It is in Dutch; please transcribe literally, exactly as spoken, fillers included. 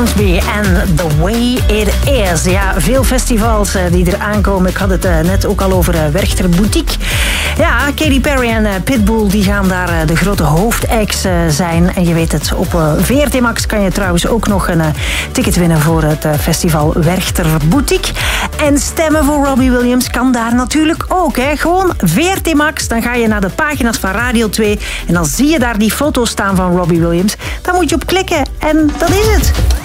Hornsby en The Way It Is. Ja, veel festivals die er aankomen. Ik had het net ook al over Werchter Boutique. Ja, Katy Perry en Pitbull die gaan daar de grote hoofdacts zijn. En je weet het, op V R T Max kan je trouwens ook nog een ticket winnen voor het festival Werchter Boutique. En stemmen voor Robbie Williams kan daar natuurlijk ook. Hè. Gewoon V R T Max, dan ga je naar de pagina's van Radio twee en dan zie je daar die foto's staan van Robbie Williams. Daar moet je op klikken en dat is het.